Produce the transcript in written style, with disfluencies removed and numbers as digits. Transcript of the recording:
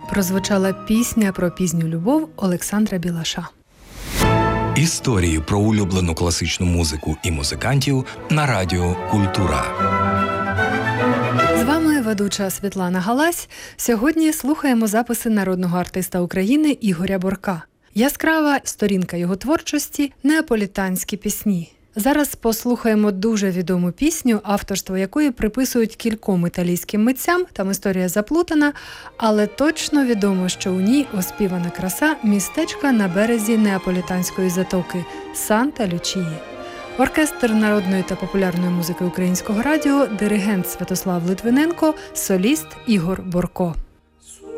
Прозвучала пісня про пізню любов Олександра Білаша. Історії про улюблену класичну музику і музикантів на радіо «Культура». З вами ведуча Світлана Галась. Сьогодні слухаємо записи народного артиста України Ігоря Борка. Яскрава сторінка його творчості – неаполітанські пісні. Зараз послухаємо дуже відому пісню, авторство якої приписують кільком італійським митцям, там історія заплутана, але точно відомо, що у ній оспівана краса містечка на березі Неаполітанської затоки – Санта-Лючії. Оркестр народної та популярної музики Українського радіо, диригент Святослав Литвиненко, соліст Ігор Борко.